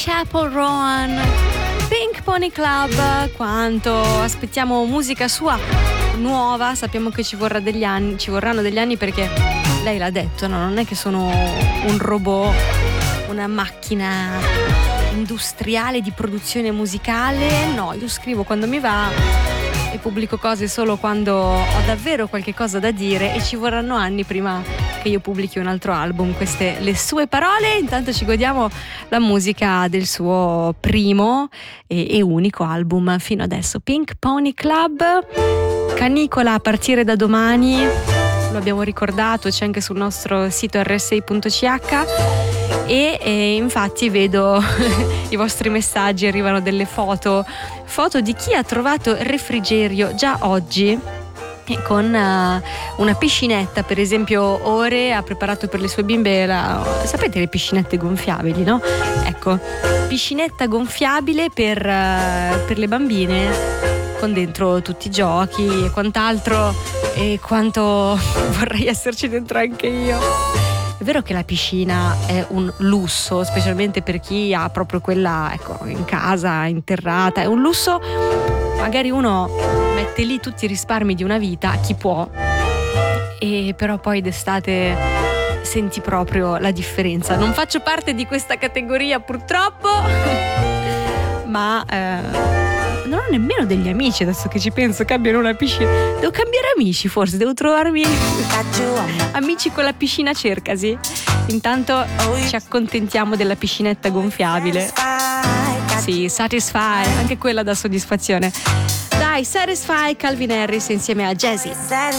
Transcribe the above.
Chapel Roan, Pink Pony Club. Quanto aspettiamo musica sua nuova, sappiamo che ci vorranno degli anni perché lei l'ha detto, no? Non è che sono un robot, una macchina industriale di produzione musicale, no, io scrivo quando mi va e pubblico cose solo quando ho davvero qualche cosa da dire e ci vorranno anni prima che io pubblichi un altro album. Queste le sue parole. Intanto ci godiamo la musica del suo primo e unico album fino adesso, Pink Pony Club. Canicola a partire da domani, lo abbiamo ricordato, c'è anche sul nostro sito rsi.ch e infatti vedo i vostri messaggi, arrivano delle foto di chi ha trovato refrigerio già oggi con una piscinetta. Per esempio Ore ha preparato per le sue bimbe sapete le piscinette gonfiabili, no? Ecco, piscinetta gonfiabile per le bambine con dentro tutti i giochi e quant'altro, e quanto vorrei esserci dentro anche io. È vero che la piscina è un lusso, specialmente per chi ha proprio quella, ecco, in casa, interrata. È un lusso, magari uno mette lì tutti i risparmi di una vita, chi può, e però poi d'estate senti proprio la differenza. Non faccio parte di questa categoria purtroppo, ma non ho nemmeno degli amici adesso che ci penso che abbiano una piscina. Devo cambiare amici, forse devo trovarmi amici con la piscina Cercasi. Intanto ci accontentiamo della piscinetta gonfiabile. Sì, Satisfy, anche quella dà soddisfazione. Dai, Satisfy, Calvin Harris insieme a Jazzy.